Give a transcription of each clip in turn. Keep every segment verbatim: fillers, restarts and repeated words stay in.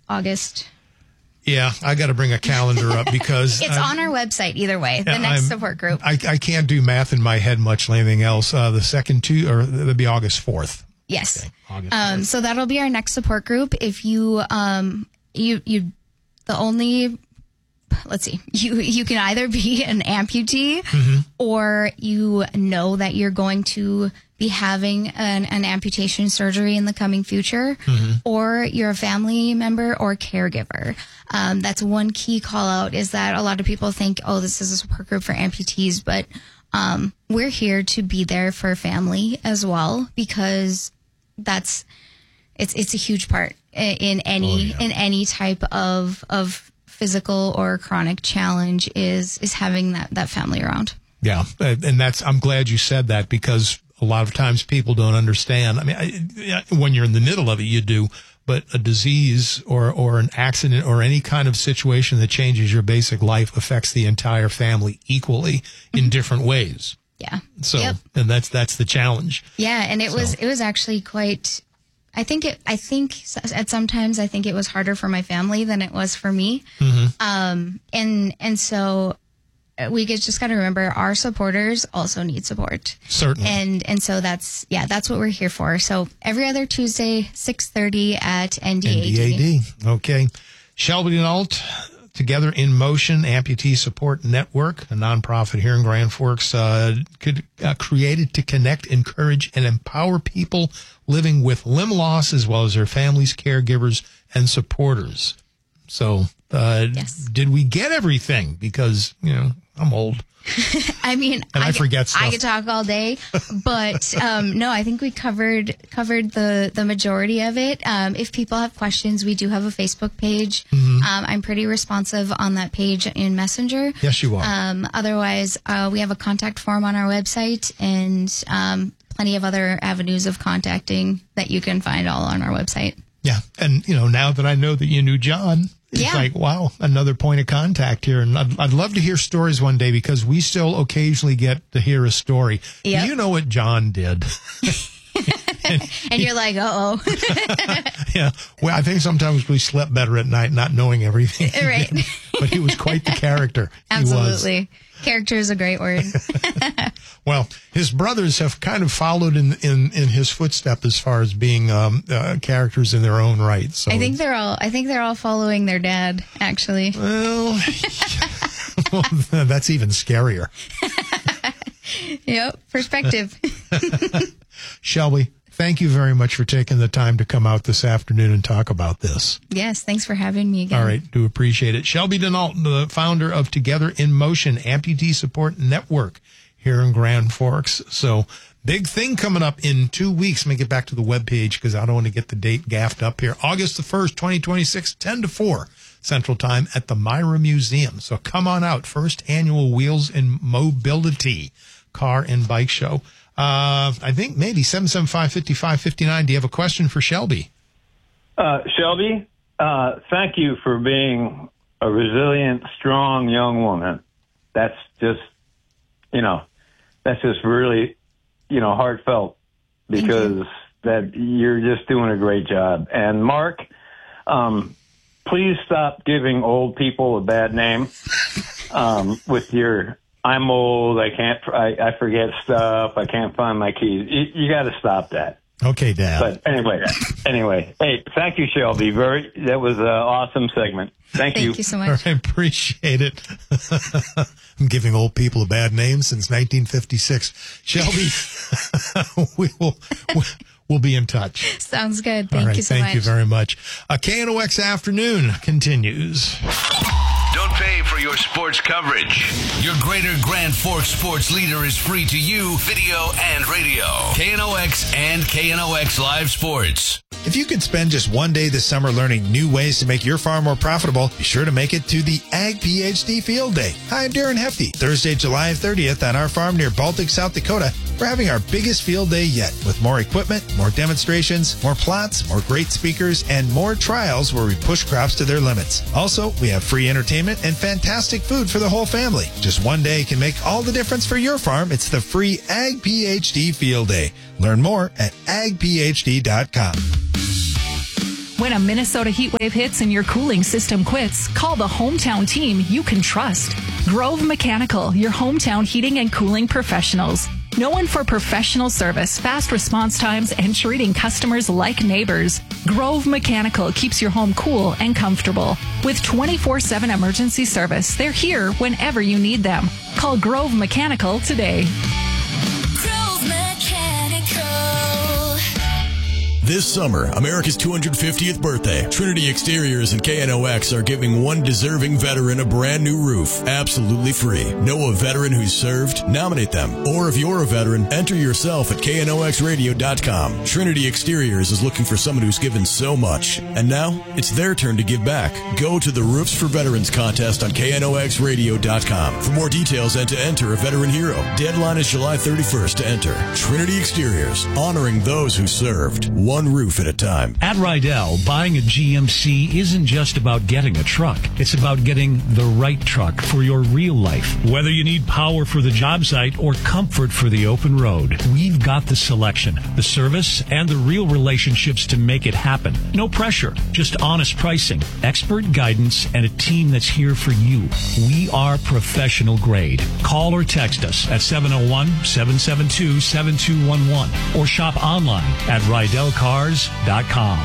August. Yeah, I got to bring a calendar up because it's I'm, on our website either way. The next I'm, support group. I, I can't do math in my head much like anything else. Uh, the second two, or it'll be August fourth. Yes. Okay, August um, fourth. so that'll be our next support group. If you, um, you, you, the only, let's see, you, you can either be an amputee Mm-hmm. or you know that you're going to be having an, an amputation surgery in the coming future, Mm-hmm. or you're a family member or caregiver. Um, that's one key call out, is that a lot of people think, oh, this is a support group for amputees, but um, we're here to be there for family as well, because that's it's it's a huge part in, in any Oh, yeah. in any type of of physical or chronic challenge is is having that that family around. Yeah, and that's, I'm glad you said that, because a lot of times people don't understand. I mean, I, when you're in the middle of it, you do, but a disease or, or an accident or any kind of situation that changes your basic life affects the entire family equally in different ways. Yeah. So, Yep. and that's, that's the challenge. Yeah, and it So. was it was actually quite. I think it. I think s- at sometimes I think it was harder for my family than it was for me. Mm-hmm. Um, and and so we get, just got to remember, our supporters also need support. Certainly. And and so that's yeah, that's what we're here for. So every other Tuesday, six thirty at N D A D. N D A D. Okay. Shelby Denault, Together in Motion Amputee Support Network, a nonprofit here in Grand Forks, uh, could, uh, created to connect, encourage, and empower people living with limb loss, as well as their families, caregivers, and supporters. So, uh, Yes. did we get everything? Because, you know, I'm old. I mean, And I could- forget stuff. I could talk all day, but um, no, I think we covered covered the the majority of it. Um, if people have questions, we do have a Facebook page. Mm-hmm. Um, I'm pretty responsive on that page in Messenger. Yes, you are. Um, otherwise, uh, we have a contact form on our website, and um, plenty of other avenues of contacting that you can find all on our website. Yeah. And, you know, now that I know that you knew John, it's Yeah. like, wow, another point of contact here. And I'd, I'd love to hear stories one day, because we still occasionally get to hear a story. Yep. Do you know what John did? And you're like, uh-oh. Yeah. Well, I think sometimes we slept better at night not knowing everything. he Right. did. But he was quite the character. He was. Absolutely. Character is a great word. Well, his brothers have kind of followed in in, in his footstep as far as being um, uh, characters in their own right. So I think they're all. I think they're all following their dad. Actually, well, that's even scarier. yep. Perspective. Shelby, thank you very much for taking the time to come out this afternoon and talk about this. Yes. Thanks for having me again. All right, do appreciate it. Shelby Denault, the founder of Together in Motion Amputee Support Network here in Grand Forks. So, big thing coming up in two weeks. Let me get back to the webpage because I don't want to get the date gaffed up here. August the first, twenty twenty-six, ten to four Central Time at the Myra Museum. So come on out. First annual Wheels and Mobility car and bike show. Uh, I think maybe seven seven five, five five five nine. Do you have a question for Shelby? Uh, Shelby, uh, thank you for being a resilient, strong young woman. That's just, you know, that's just really, you know, heartfelt, because that you're just doing a great job. And Mark, um, please stop giving old people a bad name um, with your, I'm old, I can't, I, I forget stuff, I can't find my keys. You, you got to stop that. Okay, Dad. But anyway, anyway, hey, thank you, Shelby. Very, that was an awesome segment. Thank, Thank you so much. I appreciate it. I'm giving old people a bad name since nineteen fifty-six. Shelby, we will we'll be in touch. Sounds good. Thank All right, you so thank much. you very much. A K N O X Afternoon continues. Don't pay for your sports coverage. Your Greater Grand Forks sports leader is free to you, video and radio. K N O X and K N O X Live Sports. If you could spend just one day this summer learning new ways to make your farm more profitable, be sure to make it to the Ag PhD Field Day. Hi, I'm Darren Hefty. Thursday, July thirtieth at our farm near Baltic, South Dakota, we're having our biggest field day yet, with more equipment, more demonstrations, more plots, more great speakers, and more trials where we push crops to their limits. Also, we have free entertainment and fantastic food for the whole family. Just one day can make all the difference for your farm. It's the free Ag PhD Field Day. Learn more at ag p h d dot com. When a Minnesota heat wave hits and your cooling system quits, call the hometown team you can trust. Grove Mechanical, your hometown heating and cooling professionals. Known for professional service, fast response times, and treating customers like neighbors, Grove Mechanical keeps your home cool and comfortable. With twenty-four seven emergency service, they're here whenever you need them. Call Grove Mechanical today. Grove Mechanical. This summer, America's two hundred fiftieth birthday, Trinity Exteriors and K N O X are giving one deserving veteran a brand new roof, absolutely free. Know a veteran who's served? Nominate them. Or if you're a veteran, enter yourself at K N O X radio dot com. Trinity Exteriors is looking for someone who's given so much. And now, it's their turn to give back. Go to the Roofs for Veterans contest on K N O X radio dot com for more details and to enter a veteran hero. Deadline is July thirty-first to enter. Trinity Exteriors, honoring those who served. One roof at a time. At Rydell, buying a G M C isn't just about getting a truck. It's about getting the right truck for your real life. Whether you need power for the job site or comfort for the open road, we've got the selection, the service, and the real relationships to make it happen. No pressure, just honest pricing, expert guidance, and a team that's here for you. We are professional grade. Call or text us at seven oh one, seven seven two, seven two one one or shop online at Rydell Cars dot com.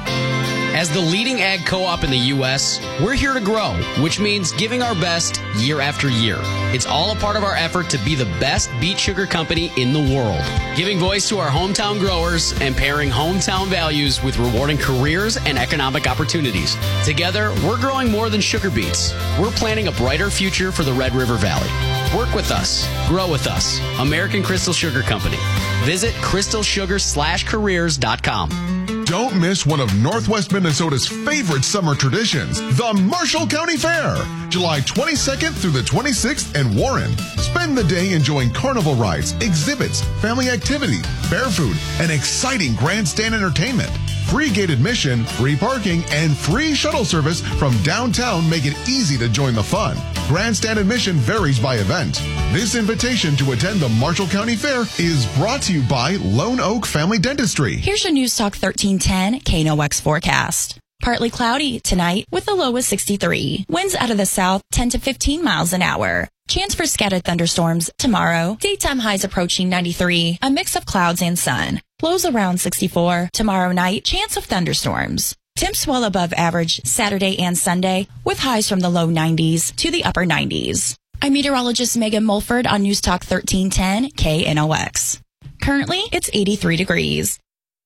As the leading ag co-op in the U S, we're here to grow, which means giving our best year after year. It's all a part of our effort to be the best beet sugar company in the world, giving voice to our hometown growers and pairing hometown values with rewarding careers and economic opportunities. Together, we're growing more than sugar beets. We're planning a brighter future for the Red River Valley. Work with us. Grow with us. American Crystal Sugar Company. Visit crystal sugar slash careers dot com. Don't miss one of Northwest Minnesota's favorite summer traditions, the Marshall County Fair, July twenty-second through the twenty-sixth in Warren. Spend the day enjoying carnival rides, exhibits, family activity, fair food, and exciting grandstand entertainment. Free gate admission, free parking, and free shuttle service from downtown make it easy to join the fun. Grandstand admission varies by event. This invitation to attend the Marshall County Fair is brought to you by Lone Oak Family Dentistry. Here's your News Talk thirteen ten K N O X forecast. Partly cloudy tonight with a low of sixty-three. Winds out of the south ten to fifteen miles an hour. Chance for scattered thunderstorms tomorrow. Daytime highs approaching ninety-three. A mix of clouds and sun. Lows around sixty-four. Tomorrow night, chance of thunderstorms. Temps well above average Saturday and Sunday with highs from the low nineties to the upper nineties. I'm meteorologist Megan Mulford on News Talk thirteen ten K N O X. Currently, it's eighty-three degrees.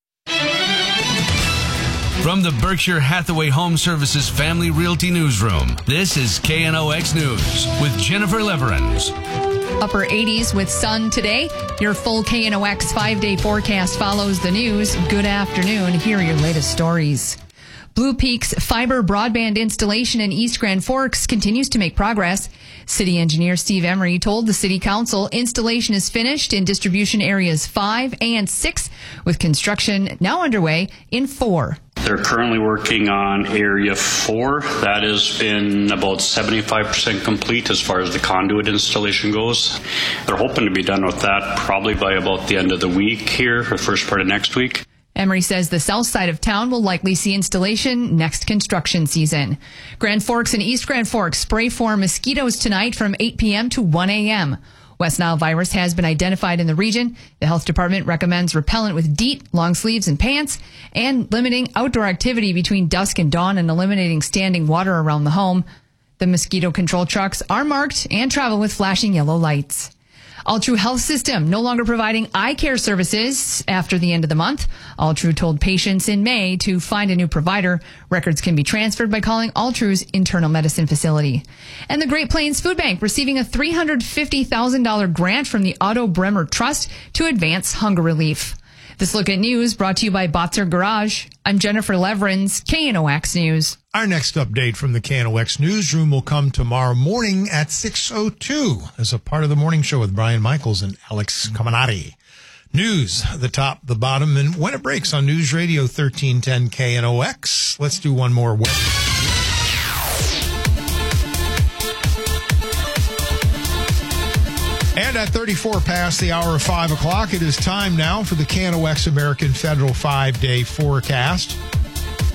From the Berkshire Hathaway Home Services Family Realty Newsroom, this is K N O X News with Jennifer Leverins. Upper eighties with sun today. Your full K N O X five-day forecast follows the news. Good afternoon. Here are your latest stories. Blue Peak's fiber broadband installation in East Grand Forks continues to make progress. City engineer Steve Emery told the city council installation is finished in distribution areas five and six, with construction now underway in four. They're currently working on area four. That has been about seventy-five percent complete as far as the conduit installation goes. They're hoping to be done with that probably by about the end of the week here, or first part of next week. Emery says the south side of town will likely see installation next construction season. Grand Forks and East Grand Forks spray for mosquitoes tonight from eight p.m. to one a.m. West Nile virus has been identified in the region. The health department recommends repellent with DEET, long sleeves and pants, and limiting outdoor activity between dusk and dawn and eliminating standing water around the home. The mosquito control trucks are marked and travel with flashing yellow lights. Altru Health System no longer providing eye care services after the end of the month. Altru told patients in May to find a new provider. Records can be transferred by calling Altru's internal medicine facility. And the Great Plains Food Bank receiving a three hundred fifty thousand dollars grant from the Otto Bremer Trust to advance hunger relief. This Look at News brought to you by Botzer Garage. I'm Jennifer Leverins, K N O X News. Our next update from the K N O X newsroom will come tomorrow morning at six oh two as a part of the morning show with Brian Michaels and Alex Caminati. News, the top, the bottom, and when it breaks on News Radio thirteen ten K N O X. Let's do one more. And at thirty-four past the hour of five o'clock, it is time now for the K N O X American Federal five-day forecast.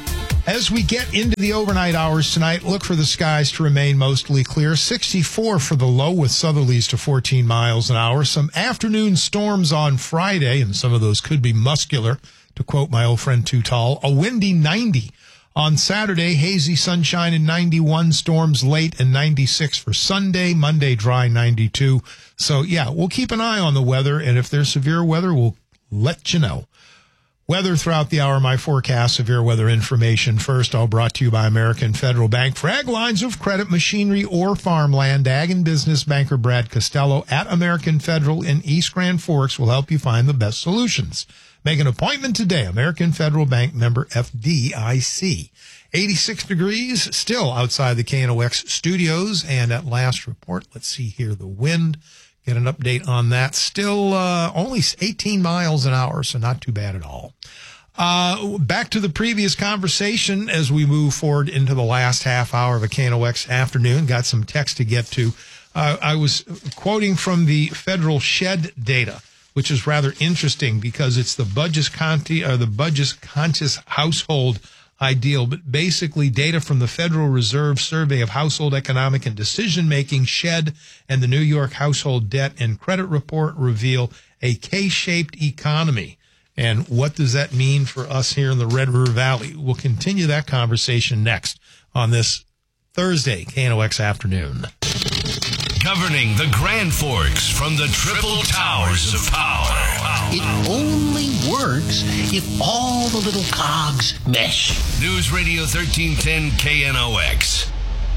As we get into the overnight hours tonight, look for the skies to remain mostly clear. sixty-four for the low with southerlies to fourteen miles an hour. Some afternoon storms on Friday, and some of those could be muscular, to quote my old friend Too Tall. A windy ninety on Saturday, hazy sunshine and ninety-one, storms late and ninety-six for Sunday. Monday, dry ninety-two. So, yeah, we'll keep an eye on the weather, and if there's severe weather, we'll let you know. Weather throughout the hour, my forecast, severe weather information. First, all brought to you by American Federal Bank. For ag lines of credit, machinery, or farmland, ag and business banker Brad Costello at American Federal in East Grand Forks will help you find the best solutions. Make an appointment today. American Federal Bank, member F D I C. eighty-six degrees, still outside the K N O X studios. And at last report, let's see here, the wind. Get an update on that. Still uh, only eighteen miles an hour, so not too bad at all. Uh, back to the previous conversation as we move forward into the last half hour of a K N O X afternoon. Got some text to get to. Uh, I was quoting from the federal shed data, which is rather interesting because it's the budget conscious, or the budget conscious household ideal, but basically data from the Federal Reserve Survey of Household Economic and Decision-Making, SHED, and the New York Household Debt and Credit Report reveal a K-shaped economy. And what does that mean for us here in the Red River Valley? We'll continue that conversation next on this Thursday K N O X afternoon. Governing the Grand Forks from the Triple Towers of Power. It only works if all the little cogs mesh. News Radio thirteen ten K N O X.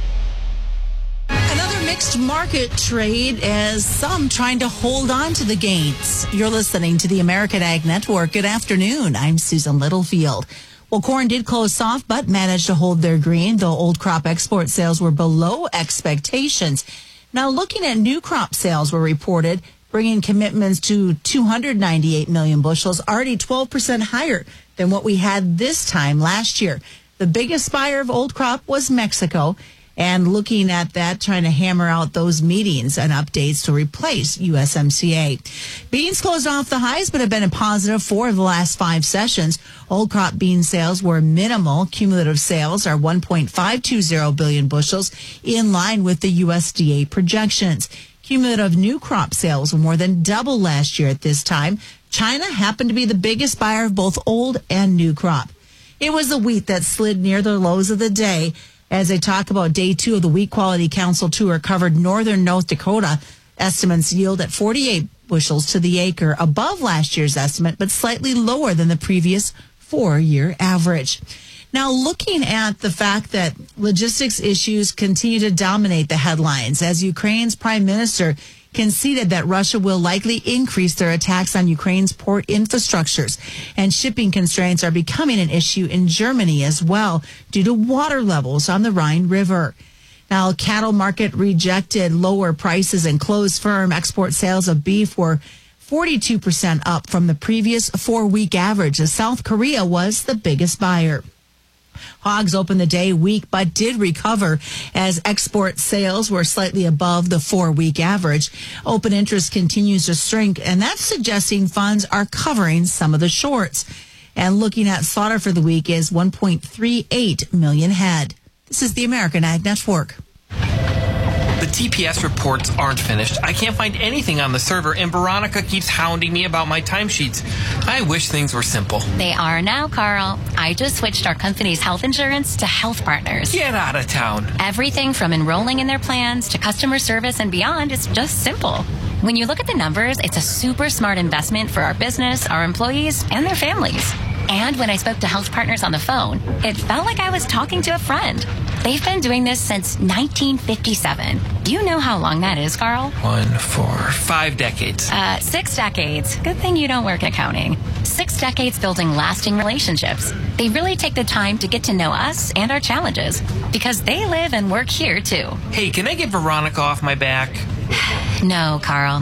Another mixed market trade as some trying to hold on to the gains. You're listening to the American Ag Network. Good afternoon. I'm Susan Littlefield. Well, corn did close soft, but managed to hold their green, though old crop export sales were below expectations. Now, looking at new crop sales were reported, bringing commitments to two hundred ninety-eight million bushels, already twelve percent higher than what we had this time last year. The biggest buyer of old crop was Mexico. And looking at that, trying to hammer out those meetings and updates to replace U S M C A. Beans closed off the highs, but have been a positive four of the last five sessions. Old crop bean sales were minimal. Cumulative sales are one point five two zero billion bushels, in line with the U S D A projections. Cumulative new crop sales were more than double last year at this time. China happened to be the biggest buyer of both old and new crop. It was the wheat that slid near the lows of the day. As they talk about day two of the Wheat Quality Council tour covered northern North Dakota, estimates yield at forty-eight bushels to the acre, above last year's estimate, but slightly lower than the previous four-year average. Now, looking at the fact that logistics issues continue to dominate the headlines, as Ukraine's prime minister conceded that Russia will likely increase their attacks on Ukraine's port infrastructures, and shipping constraints are becoming an issue in Germany as well due to water levels on the Rhine River. Now, cattle market rejected lower prices and closed firm. Export sales of beef were forty-two percent up from the previous four-week average, as South Korea was the biggest buyer. Hogs opened the day weak, but did recover as export sales were slightly above the four-week average. Open interest continues to shrink, and that's suggesting funds are covering some of the shorts. And looking at slaughter for the week is one point three eight million head. This is the American Ag Network. The T P S reports aren't finished. I can't find anything on the server, and Veronica keeps hounding me about my timesheets. I wish things were simple. They are now, Carl. I just switched our company's health insurance to Health Partners. Get out of town. Everything from enrolling in their plans to customer service and beyond is just simple. When you look at the numbers, it's a super smart investment for our business, our employees, and their families. And when I spoke to Health Partners on the phone, it felt like I was talking to a friend. They've been doing this since nineteen fifty-seven. Do you know how long that is, Carl? One, four, five decades. Uh, six decades. Good thing you don't work accounting. Six decades building lasting relationships. They really take the time to get to know us and our challenges because they live and work here, too. Hey, can I get Veronica off my back? No, Carl.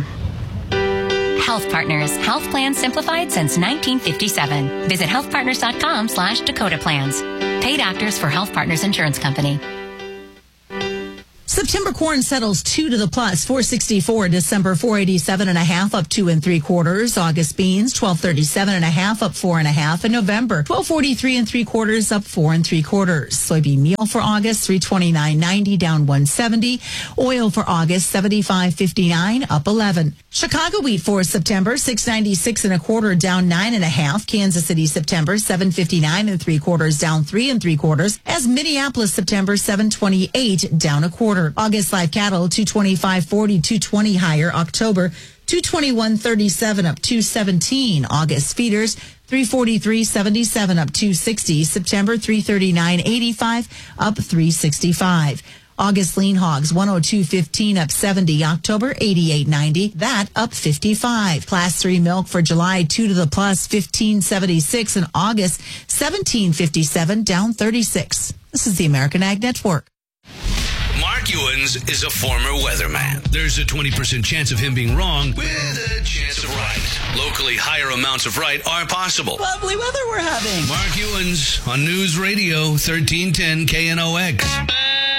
Health Partners. Health plans simplified since nineteen fifty-seven. Visit healthpartners.com slash Dakota Plans. Paid actors for Health Partners Insurance Company. Subscribe September corn settles two to the plus, four sixty-four. December four eighty-seven and a half, up two and three quarters. August beans twelve thirty-seven and a half, up four and a half. And November twelve forty-three and three quarters, up four and three quarters. Soybean meal for August three twenty-nine ninety, down one seventy. Oil for August seventy-five fifty-nine, up eleven. Chicago wheat for September six ninety-six and a quarter, down nine and a half. Kansas City September seven fifty-nine and three quarters, down three and three quarters. As Minneapolis September seven twenty-eight, down a quarter. August live cattle two twenty-five forty, two twenty higher. October two twenty-one thirty-seven, up two seventeen. August feeders three forty-three seventy-seven, up two sixty. September three thirty-nine eighty-five, up three sixty-five. August lean hogs one oh two fifteen, up seventy. October eighty-eight ninety, that up fifty-five. Class three milk for July two to the plus fifteen seventy-six, and August seventeen fifty-seven, down thirty-six. This is the American Ag Network. Mark Ewens is a former weatherman. There's a twenty percent chance of him being wrong with a chance of right. Locally, higher amounts of right are possible. Lovely weather we're having. Mark Ewens on News Radio thirteen ten K N O X.